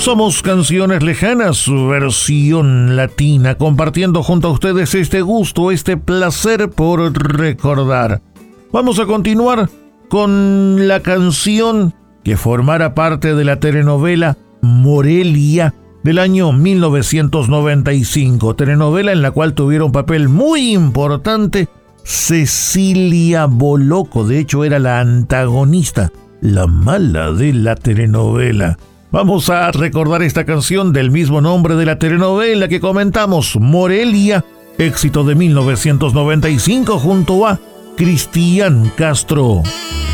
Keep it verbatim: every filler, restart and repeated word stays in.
Somos Canciones Lejanas, su versión latina, compartiendo junto a ustedes este gusto, este placer por recordar. Vamos a continuar con la canción que formara parte de la telenovela Morelia del año mil novecientos noventa y cinco, telenovela en la cual tuvieron un papel muy importante Cecilia Boloco. De hecho, era la antagonista, la mala de la telenovela. Vamos a recordar esta canción del mismo nombre de la telenovela que comentamos, Morelia, éxito de mil novecientos noventa y cinco junto a Cristian Castro.